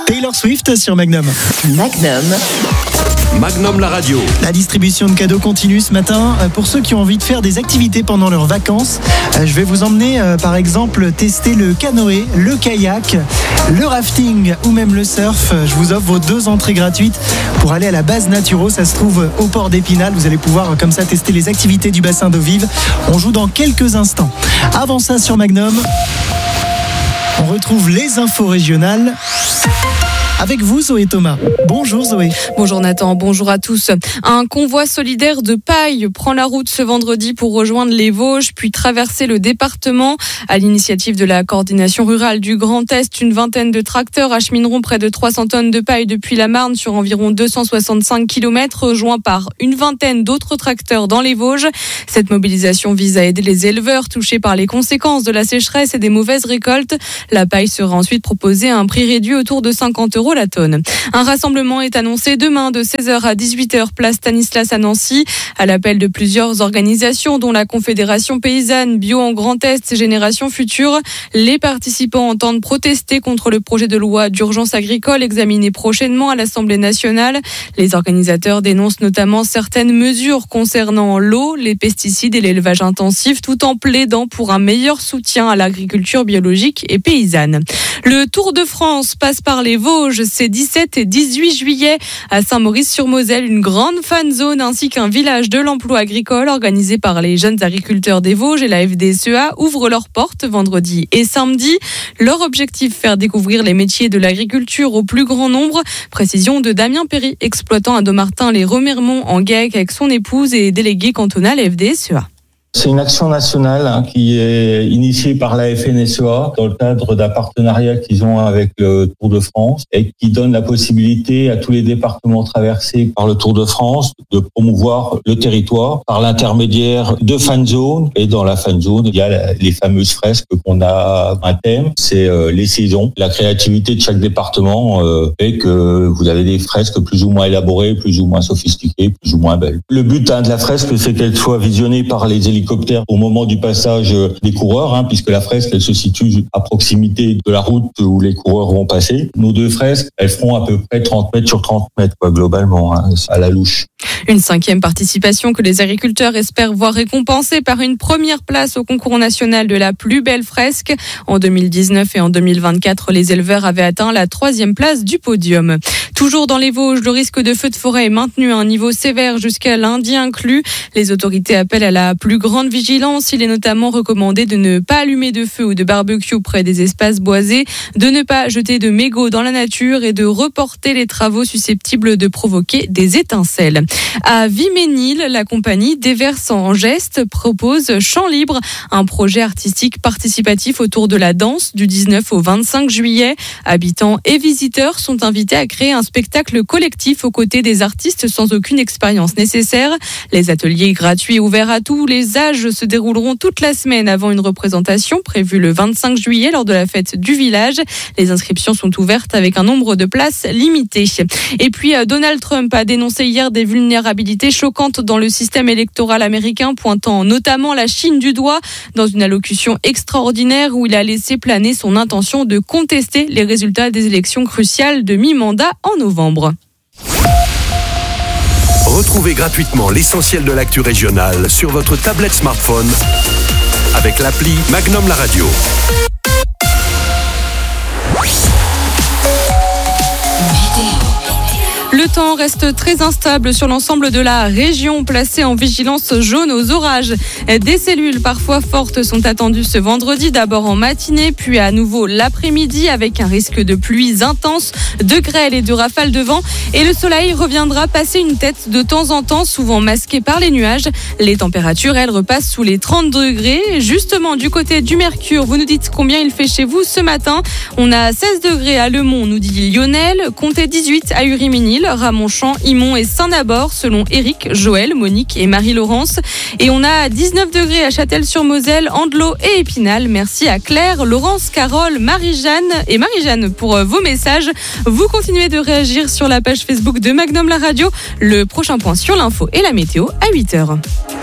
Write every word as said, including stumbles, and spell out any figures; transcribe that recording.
Taylor Swift sur Magnum. Magnum. Magnum la radio. La distribution de cadeaux continue ce matin. Pour ceux qui ont envie de faire des activités pendant leurs vacances, je vais vous emmener par exemple tester le canoë, le kayak, le rafting ou même le surf. Je vous offre vos deux entrées gratuites pour aller à la base Naturo. Ça se trouve au port d'Épinal. Vous allez pouvoir comme ça tester les activités du bassin d'eau vive. On joue dans quelques instants. Avant ça sur Magnum, on retrouve les infos régionales. Avec vous, Zoé Thomas. Bonjour Zoé. Bonjour Nathan, bonjour à tous. Un convoi solidaire de paille prend la route ce vendredi pour rejoindre les Vosges, puis traverser le département. À l'initiative de la coordination rurale du Grand Est, une vingtaine de tracteurs achemineront près de trois cents tonnes de paille depuis la Marne sur environ deux cent soixante-cinq kilomètres, rejoints par une vingtaine d'autres tracteurs dans les Vosges. Cette mobilisation vise à aider les éleveurs touchés par les conséquences de la sécheresse et des mauvaises récoltes. La paille sera ensuite proposée à un prix réduit autour de cinquante euros la tonne. Un rassemblement est annoncé demain de seize heures à dix-huit heures place Stanislas à Nancy. À l'appel de plusieurs organisations dont la Confédération Paysanne, Bio en Grand Est et Génération Future, les participants entendent protester contre le projet de loi d'urgence agricole examiné prochainement à l'Assemblée nationale. Les organisateurs dénoncent notamment certaines mesures concernant l'eau, les pesticides et l'élevage intensif, tout en plaidant pour un meilleur soutien à l'agriculture biologique et paysanne. Le Tour de France passe par les Vosges. C'est dix-sept et dix-huit juillet à Saint-Maurice-sur-Moselle, une grande fan zone ainsi qu'un village de l'emploi agricole organisé par les jeunes agriculteurs des Vosges et la F D S E A ouvrent leurs portes vendredi et samedi. Leur objectif, faire découvrir les métiers de l'agriculture au plus grand nombre. Précision de Damien Perry, exploitant à Domartin-les-Remiremont en Gaec avec son épouse et délégué cantonal F D S E A. C'est une action nationale hein, qui est initiée par la F N S E A dans le cadre d'un partenariat qu'ils ont avec le Tour de France et qui donne la possibilité à tous les départements traversés par le Tour de France de promouvoir le territoire par l'intermédiaire de fan zones. Et dans la fan zone, il y a les fameuses fresques qu'on a un thème, c'est euh, les saisons. La créativité de chaque département euh, fait que vous avez des fresques plus ou moins élaborées, plus ou moins sophistiquées, plus ou moins belles. Le but hein, de la fresque, c'est qu'elle soit visionnée par les hélicoptères au moment du passage des coureurs, hein, puisque la fresque elle se situe à proximité de la route où les coureurs vont passer. Nos deux fresques, elles feront à peu près trente mètres sur trente mètres, quoi, globalement, hein, à la louche. Une cinquième participation que les agriculteurs espèrent voir récompensée par une première place au concours national de la plus belle fresque. En deux mille dix-neuf et en deux mille vingt-quatre, les éleveurs avaient atteint la troisième place du podium. Toujours dans les Vosges, le risque de feu de forêt est maintenu à un niveau sévère jusqu'à lundi inclus. Les autorités appellent à la plus grande vigilance. Il est notamment recommandé de ne pas allumer de feu ou de barbecue près des espaces boisés, de ne pas jeter de mégots dans la nature et de reporter les travaux susceptibles de provoquer des étincelles. À Viménil, la compagnie Déverse en Geste propose Chant Libre, un projet artistique participatif autour de la danse du dix-neuf au vingt-cinq juillet. Habitants et visiteurs sont invités à créer un spectacle collectif aux côtés des artistes sans aucune expérience nécessaire. Les ateliers gratuits ouverts à tous les âges se dérouleront toute la semaine avant une représentation prévue le vingt-cinq juillet lors de la fête du village. Les inscriptions sont ouvertes avec un nombre de places limité. Et puis Donald Trump a dénoncé hier des vulnérabilités choquantes dans le système électoral américain, pointant notamment la Chine du doigt dans une allocution extraordinaire où il a laissé planer son intention de contester les résultats des élections cruciales de mi-mandat en novembre. Retrouvez gratuitement l'essentiel de l'actu régionale sur votre tablette smartphone avec l'appli Magnum la radio. Le temps reste très instable sur l'ensemble de la région, placée en vigilance jaune aux orages. Des cellules parfois fortes sont attendues ce vendredi, d'abord en matinée, puis à nouveau l'après-midi, avec un risque de pluies intenses, de grêle et de rafales de vent. Et le soleil reviendra passer une tête de temps en temps, souvent masquée par les nuages. Les températures, elles, repassent sous les trente degrés. Justement, du côté du Mercure, vous nous dites combien il fait chez vous ce matin. On a seize degrés à Le Mont, nous dit Lionel, comptez dix-huit à Uriménil, Ramonchamp, Imont et Saint-Naborg, selon Eric, Joël, Monique et Marie-Laurence. Et on a dix-neuf degrés à Châtel-sur-Moselle, Andelot et Épinal. Merci à Claire, Laurence, Carole, Marie-Jeanne et Marie-Jeanne pour vos messages. Vous continuez de réagir sur la page Facebook de Magnum la radio. Le prochain point sur l'info et la météo à huit heures.